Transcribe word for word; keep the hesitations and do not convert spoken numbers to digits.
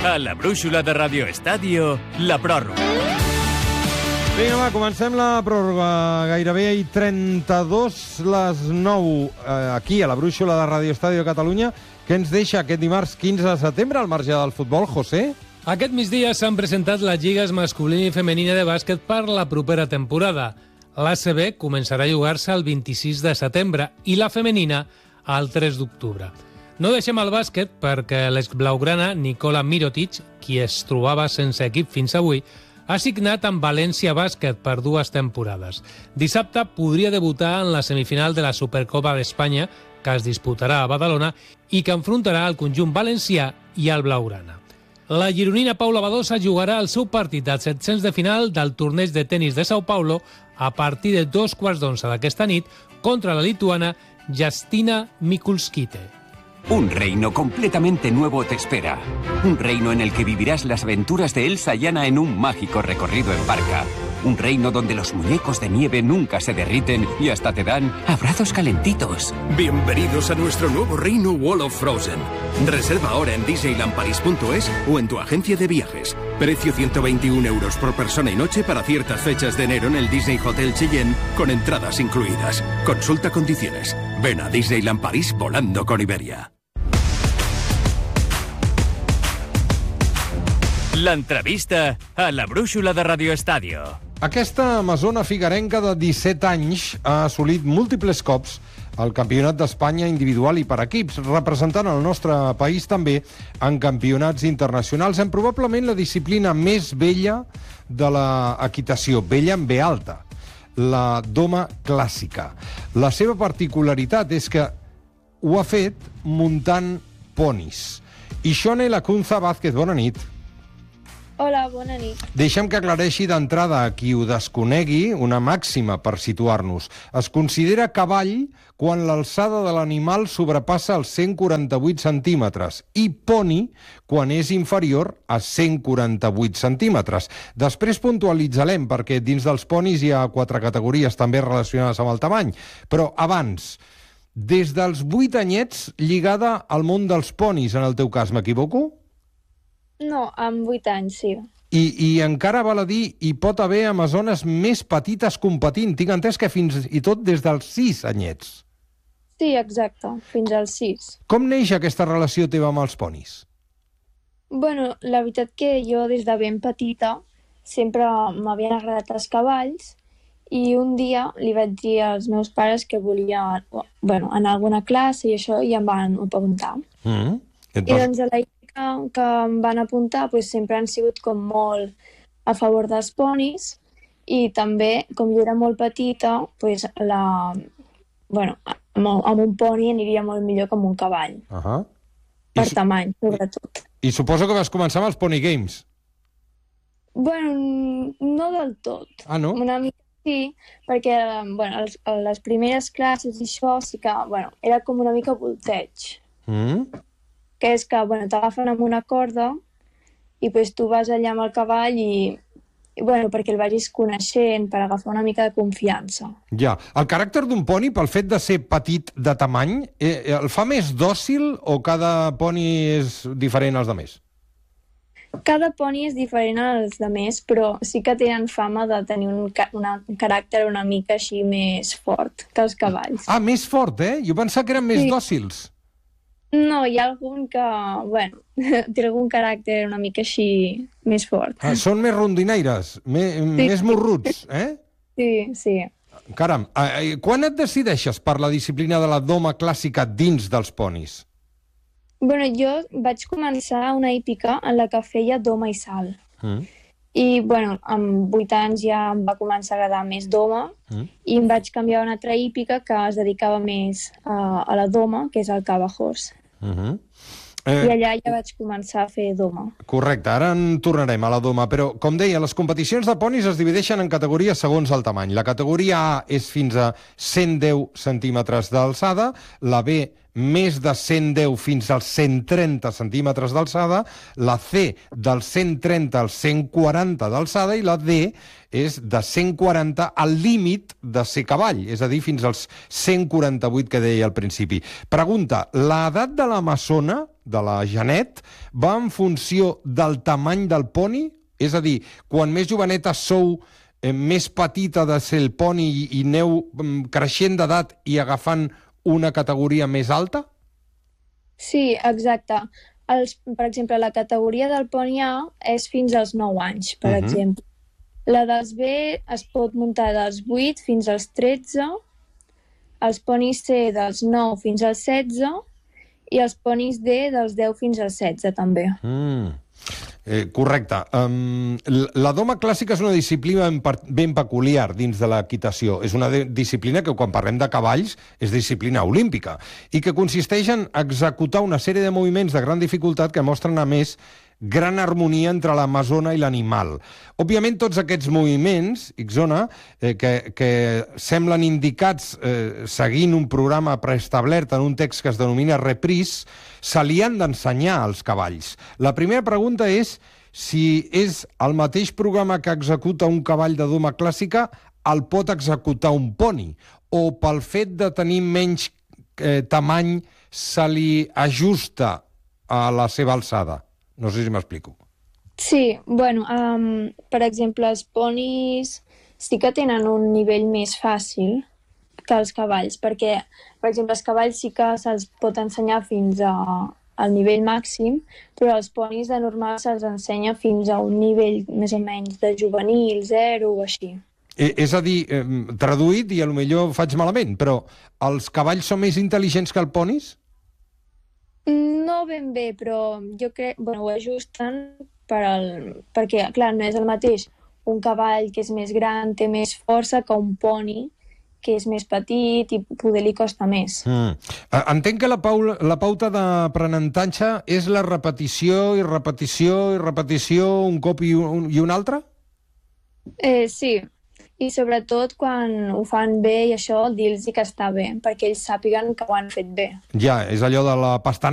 A la brúixola de Radio Estadio, la pròrroga. Vinga, va, comencem la pròrroga. Gairebé hi trenta-dos les nou eh, aquí, a la brúixola de Radio Estadio Catalunya. Què ens deixa aquest dimarts quinze de setembre al marge del futbol, José? Aquest migdia s'han presentat les lligues masculina i femenina de bàsquet per la propera temporada. L'A C B començarà a jugar-se el vint-i-sis de setembre i la femenina el tres d'octubre. No deixem el bàsquet perquè l'exblaugrana Nikola Mirotic, qui es trobava sense equip fins avui, ha signat amb València Bàsquet per dues temporades. Dissabte podria debutar en la semifinal de la Supercopa d'Espanya, que es disputarà a Badalona i que enfrontarà el conjunt valencià i el blaugrana. La gironina Paula Badosa jugarà el seu partit dels set-cents de final del torneig de tenis de Sao Paulo a partir de dos quarts d'onze d'aquesta nit contra la lituana Justina Mikulskite. Un reino completamente nuevo te espera. Un reino en el que vivirás las aventuras de Elsa y Anna en un mágico recorrido en barca. Un reino donde los muñecos de nieve nunca se derriten y hasta te dan abrazos calentitos. Bienvenidos a nuestro nuevo reino Wall of Frozen. Reserva ahora en disneyland paris punto es o en tu agencia de viajes. Precio ciento veintiún euros por persona y noche para ciertas fechas de enero en el Disney Hotel Cheyenne con entradas incluidas. Consulta condiciones. Ven a Disneyland París volando con Iberia. L'entrevista a la brúixola de Radio Estadio. Aquesta amazona figuerenca de disset anys ha assolit múltiples cops el Campionat d'Espanya individual i per equips, representant el nostre país també en campionats internacionals, en probablement la disciplina més vella de l'equitació, vella en ve alta, la doma clàssica. La seva particularitat és que ho ha fet muntant ponis. Ixone Lacunza Vázquez, bona nit. Hola, bona nit. Deixa'm que aclareixi d'entrada a qui ho desconegui una màxima per situar-nos. Es considera cavall quan l'alçada de l'animal sobrepassa els cent quaranta-vuit centímetres i poni quan és inferior a cent quaranta-vuit centímetres. Després puntualitzarem, perquè dins dels ponis hi ha quatre categories també relacionades amb el tamany. Però abans, des dels vuit anyets lligada al món dels ponis, en el teu cas, m'equivoco? No, amb vuit anys, sí. I, I encara val a dir, hi pot haver amazones més petites competint. Tinc entès que fins i tot des dels sis anyets. Sí, exacte, fins als sis. Com neix aquesta relació teva amb els ponis? Bueno, la veritat que jo des de ben petita sempre m'havien agradat els cavalls i un dia li vaig dir als meus pares que volia bueno, anar a alguna classe i això i em van apuntar. Mm. I doncs a la que em van apuntar pues, sempre han sigut com molt a favor dels ponis i també, com jo era molt petita, pues, la... bueno, amb, amb un poni aniria molt millor que amb un cavall. Uh -huh. Per su... tamany, sobretot. I suposo que vas començar amb els Pony Games. Bueno, no del tot. Ah, no? Una mica sí, perquè bueno, els, les primeres classes i això sí que bueno, era com una mica volteig. Mm. Que és que bueno, t'agafen amb una corda i pues, tu vas allà amb el cavall i, i bueno, perquè el vagis coneixent, per agafar una mica de confiança. Ja. El caràcter d'un poni, pel fet de ser petit de tamany, eh, el fa més dòcil o cada poni és diferent als demés? Cada poni és diferent als demés, però sí que tenen fama de tenir un, una, un caràcter una mica així més fort que els cavalls. Ah, més fort, eh? Jo pensava que eren més sí. dòcils. No, hi ha algun que, bueno, té algun caràcter una mica així més fort. Ah, són més rondinaires, més, sí. més morruts, eh? Sí, sí. Caram, eh, quan et decideixes per la disciplina de la doma clàssica dins dels ponis? Bueno, jo vaig començar una hípica en la que feia doma i salt. Mm. I, bueno, amb vuit anys ja em va començar a agradar més doma mm. i em vaig canviar a una altra hípica que es dedicava més a, a la doma, que és el Cava Horse. Mm-hmm. Eh, I allà ja vaig començar a fer doma. Correcte, ara en tornarem a la doma, però, com deia, les competicions de ponis es divideixen en categories segons el tamany. La categoria A és fins a cent deu centímetres d'alçada, la B més de cent deu fins als cent trenta centímetres d'alçada, la C dels cent trenta als cent quaranta d'alçada i la D és de cent quaranta al límit de ser cavall, és a dir, fins als cent quaranta-vuit que deia al principi. Pregunta, l'edat de l'amazona de la genet, va en funció del tamany del poni? És a dir, quan més jovenetes sou, eh, més petita ha de ser el poni i, i aneu mm, creixent d'edat i agafant una categoria més alta? Sí, exacte. Els, per exemple, la categoria del poni A és fins als nou anys, per Mhm. uh-huh. exemple. La dels B es pot muntar dels vuit fins als tretze, els ponis C dels nou fins als setze i els ponis D dels deu fins als setze, també. Mm. Eh, correcte. Um, la doma clàssica és una disciplina ben, ben peculiar dins de l'equitació. És una disciplina que, quan parlem de cavalls, és disciplina olímpica i que consisteix en executar una sèrie de moviments de gran dificultat que mostren, a més, gran harmonia entre l'amazona i l'animal. Òbviament, tots aquests moviments, Ixona, eh, que, que semblen indicats eh, seguint un programa preestablert en un text que es denomina reprise, se li han d'ensenyar als cavalls. La primera pregunta és si és el mateix programa que executa un cavall de doma clàssica el pot executar un poni, o pel fet de tenir menys eh, tamany se li ajusta a la seva alçada. No sé si m'explico. Sí, bueno, um, per exemple, els ponis sí que tenen un nivell més fàcil que els cavalls, perquè, per exemple, els cavalls sí que se'ls pot ensenyar fins a, al nivell màxim, però els ponis de normal se'ls ensenya fins a un nivell més o menys de juvenil, zero o així. Eh, és a dir, eh, traduït, i potser faig malament, però els cavalls són més intel·ligents que els ponis? No ben bé, però jo crec, bueno, ho ajusten per al, perquè, clar, no és el mateix un cavall que és més gran, té més força, que un poni que és més petit i poder li costa més. Mm. Entenc que la, paula, la pauta d'aprenentatge és la repetició i repetició i repetició un cop i un, i un altre? Eh, sí, i sobretot quan ho fan bé i això, dir-los que està bé, perquè ells sàpiguen que ho han fet bé. Ja, és allò de la pastana